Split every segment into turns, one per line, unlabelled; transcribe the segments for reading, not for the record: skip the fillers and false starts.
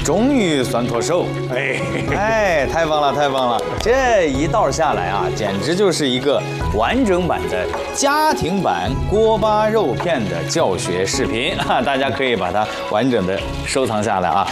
终于算脱手，哎，太棒了，太棒了！这一道下来啊，简直就是一个完整版的家庭版锅巴肉片的教学视频啊，大家可以把它完整的收藏下来啊。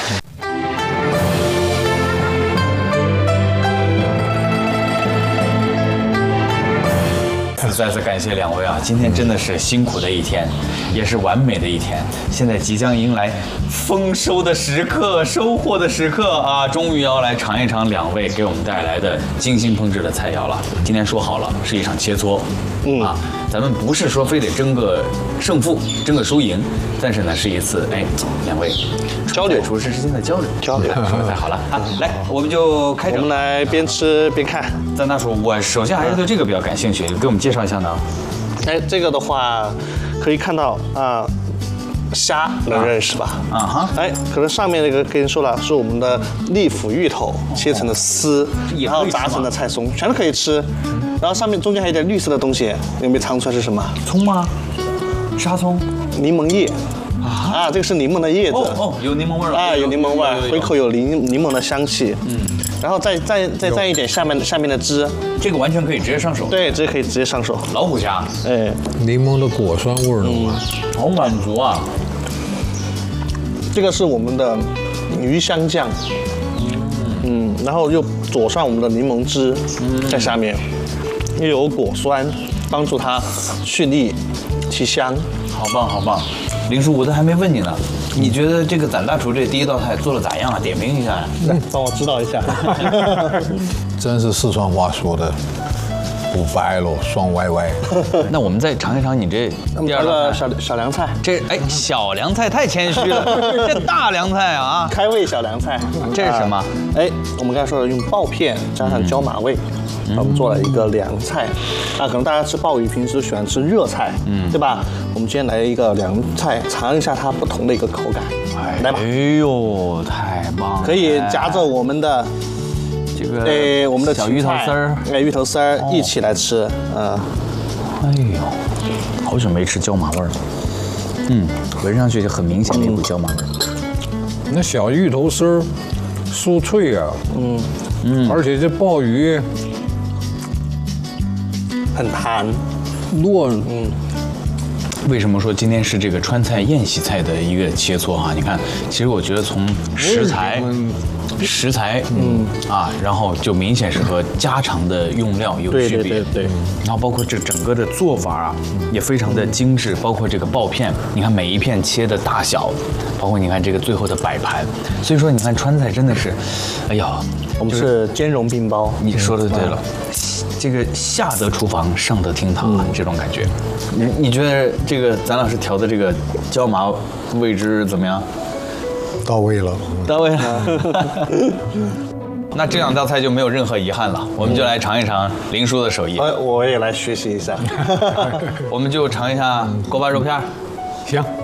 再次感谢两位啊！今天真的是辛苦的一天，也是完美的一天。现在即将迎来丰收的时刻、收获的时刻啊！终于要来尝一尝两位给我们带来的精心烹制的菜肴了。今天说好了是一场切磋，啊，咱们不是说非得争个胜负、争个输赢，但是呢是一次两位
交流
厨师之间的交流。说的太好了啊！来，我们就开始。
我们来边吃边看。
张大厨，我首先还是对这个比较感兴趣，给我们介绍一下呢。
这个的话可以看到啊，虾能认识吧？啊哈。可能上面那个跟你说了，是我们的利府芋头切成的丝，然后炸成的菜松，全都可以吃。然后上面中间还有点绿色的东西，有没有尝出来是什么？
葱吗？沙葱？
柠檬叶。这个是柠檬的叶子。
有柠檬味
啊，有柠檬味，回口有柠檬的香气。然后再蘸一点下面的汁，
这个完全可以直接上手。
对，这可以直接上手。
老虎虾，
柠檬的果酸味儿浓啊，
好满足啊。
这个是我们的鱼香酱，然后又佐上我们的柠檬汁在下面，又有果酸帮助它去腻提香。
好棒好棒！林叔，我都还没问你呢，你觉得这个咱大厨这第一道菜做的咋样啊？点评一下呀。
帮我指导一下。
真是四川话说的，不白了双歪歪。
那我们再尝一尝你这第二道菜
小凉菜。
小凉菜太谦虚了，这大凉菜啊！
开胃小凉菜。
这是什么？
我们刚才说的用爆片加上椒麻味。我们做了一个凉菜，可能大家吃鲍鱼平时喜欢吃热菜，对吧？我们今天来一个凉菜，尝一下它不同的一个口感。来吧！
哎呦，太棒了！
可以夹着我们的
这个
我们的
小芋头丝儿，
芋头丝儿一起来吃。
哎呦，好久没吃椒麻味了。闻上去就很明显的一股椒麻味。
那小芋头丝儿酥脆啊，而且这鲍鱼。
很弹，
糯，
为什么说今天是这个川菜宴席菜的一个切磋啊？你看，其实我觉得从食材，然后就明显是和家常的用料有区别，
对。
然后包括这整个的做法啊，也非常的精致，包括这个爆片，你看每一片切的大小，包括你看这个最后的摆盘，所以说你看川菜真的是，哎呀，
我们是兼容并包。
你说的对了。这个下得厨房，上得厅堂啊，这种感觉。你觉得这个咱老师调的这个椒麻味汁怎么样？
到位了，
到位了。那这两道菜就没有任何遗憾了，我们就来尝一尝林叔的手艺。
我也来学习一下。
我们就尝一下锅巴肉片。
行。